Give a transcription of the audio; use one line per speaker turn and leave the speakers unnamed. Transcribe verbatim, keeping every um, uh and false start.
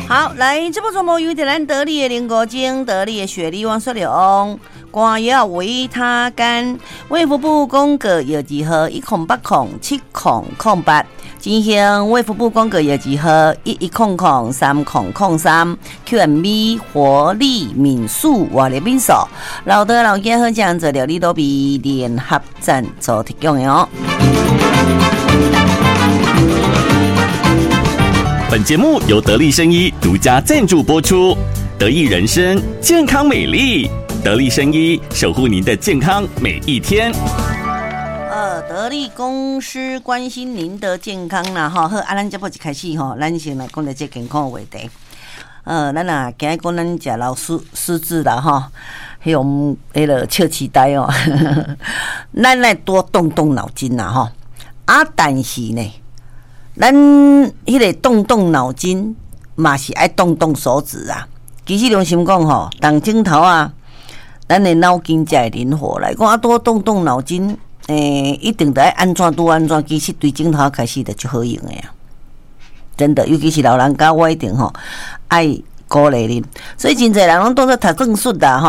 好，来这部节目由咱得力的灵果精、得力的雪梨王雪龙、肝药维他甘、卫福部公告药剂号一空八空七空空八，进行卫福部公告药剂号一一空空三空空三 Q M B 活力敏素活力敏素，老德老家好酱做料理都比联合赞助提供的哦。
本节目由得力生医独家赞助播出，得意人生健康美丽，得力生医守护您的健康每一天。
呃，得力公司关心您的健康啦，哈，好，啊，咱这步一开始吼，咱先来讲一这健康的话题。呃，咱啊，今日讲咱食老失失智啦，哈，迄种迄个笑痴呆哦，咱来多动动脑筋啦，哈，啊，但是呢。咱迄个动动脑筋，嘛是爱动动手指啊。其实良心讲吼，当镜头啊，咱的脑筋才会灵活来讲啊，多动动脑筋，诶、欸，一定得爱安怎拄安怎，其实对镜头开始就就好用的呀。真的，尤其是老人家，我一定吼爱鼓励恁。所以真侪人拢当作读证书啦吼。